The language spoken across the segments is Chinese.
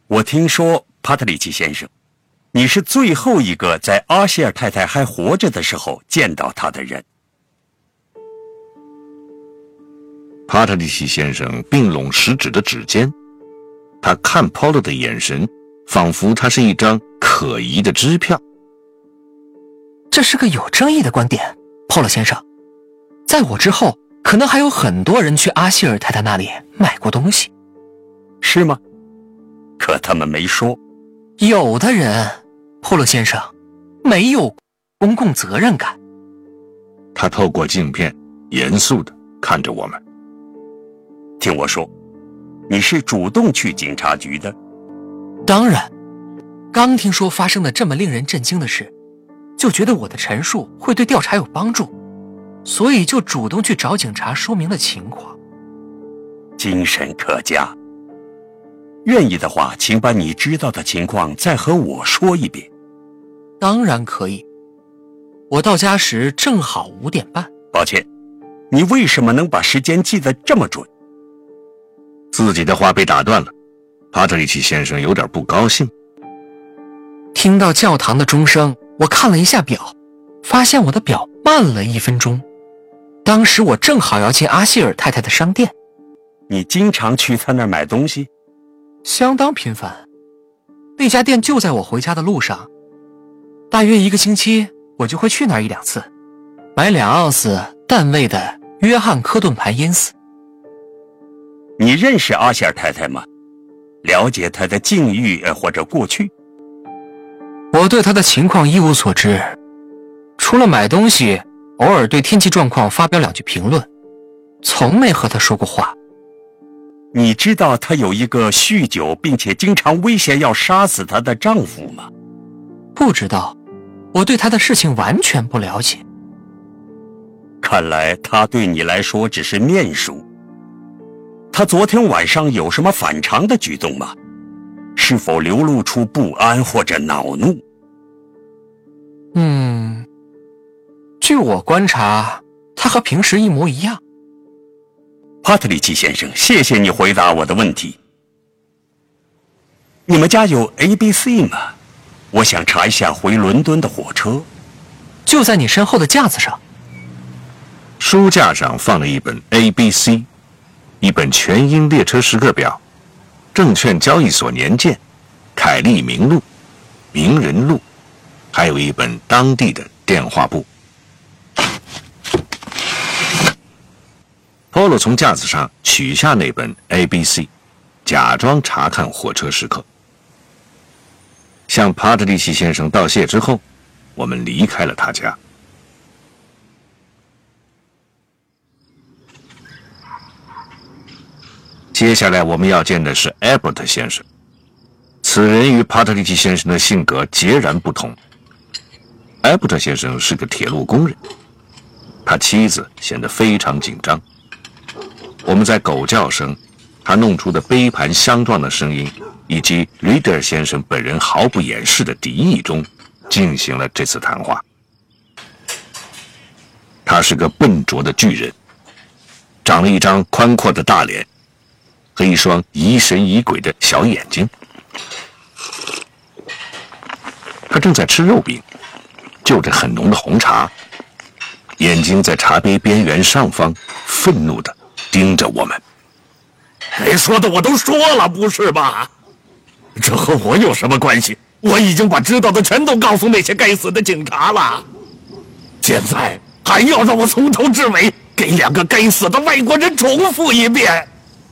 我听说，帕特里奇先生，你是最后一个在阿希尔太太还活着的时候见到她的人。 帕特里奇先生并拢食指的指尖，他看 Polo 的眼神仿佛它是一张可疑的支票。 这是个有争议的观点，Polo 先生。在我之后，可能还有很多人去阿希尔太太那里买过东西。 是吗？可他们没说。 有的人，Polo 先生，没有公共责任感。 他透过镜片严肃地看着我们。 听我说，你是主动去警察局的？ 当然，刚听说发生了这么令人震惊的事，就觉得我的陈述会对调查有帮助，所以就主动去找警察说明了情况。 精神可嘉。愿意的话，请把你知道的情况再和我说一遍。 当然可以。我到家时正好5点半。 抱歉，你为什么能把时间记得这么准？ 自己的话被打断了，帕特里奇先生有点不高兴。 听到教堂的钟声，我看了一下表，发现我的表慢了1分钟。当时我正好要进阿希尔太太的商店。 你经常去她那儿买东西？ 相当频繁，那家店就在我回家的路上，大约1个星期我就会去那儿1、2次，买2盎司淡味的约翰科顿牌烟丝。 你认识阿希尔太太吗？了解她的境遇或者过去？ 我对她的情况一无所知，除了买东西，偶尔对天气状况发表2句评论，从没和她说过话。 你知道她有一个酗酒并且经常威胁要杀死她的丈夫吗？ 不知道，我对她的事情完全不了解。 看来她对你来说只是面熟。她昨天晚上有什么反常的举动吗？是否流露出不安或者恼怒？ 据我观察，她和平时一模一样。 帕特里奇先生，谢谢你回答我的问题。你们家有 ABC 吗？我想查一下回伦敦的火车。 就在你身后的架子上。 书架上放了一本 ABC， 一本全英列车时刻表，证券交易所年鉴，凯利名录，名人录，还有一本当地的电话簿。Polo 从架子上取下那本 ABC， 假装查看火车时刻。向帕特里奇先生道谢之后，我们离开了他家。接下来我们要见的是 Albert 先生，此人与帕特里奇先生的性格截然不同。Albert 先生是个铁路工人，他妻子显得非常紧张。我们在狗叫声，他弄出的杯盘相撞的声音，以及 Reader 先生本人毫不掩饰的敌意中，进行了这次谈话。他是个笨拙的巨人，长了一张宽阔的大脸和一双疑神疑鬼的小眼睛。他正在吃肉饼，就着很浓的红茶，眼睛在茶杯边缘上方愤怒地盯着我们。 该说的我都说了，不是吧？这和我有什么关系？我已经把知道的全都告诉那些该死的警察了。现在还要让我从头至尾给2个该死的外国人重复一遍。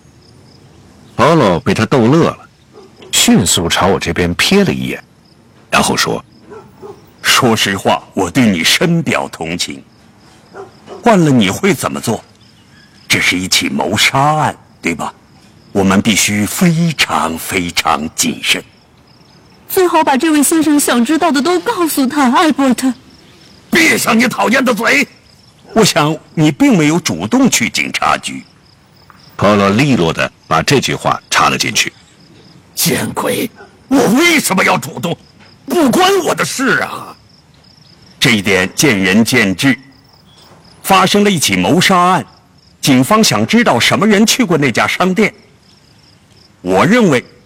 Polo 被他逗乐了，迅速朝我这边瞥了一眼，然后说： 说实话，我对你深表同情。换了你会怎么做？这是一起谋杀案，对吧？我们必须非常非常谨慎。 最好把这位先生想知道的都告诉他，艾伯特。 闭上你讨厌的嘴！ 我想你并没有主动去警察局。 Polo 利落地把这句话插了进去。 见鬼！我为什么要主动？不关我的事啊！ 这一点见仁见智。发生了一起谋杀案，警方想知道什么人去过那家商店。我认为